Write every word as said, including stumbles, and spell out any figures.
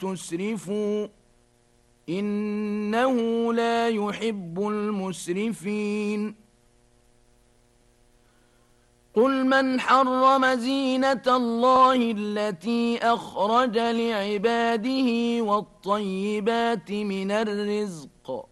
تسرفوا إنه لا يحب المسرفين قل من حرم زينة الله التي أخرج لعباده والطيبات من الرزق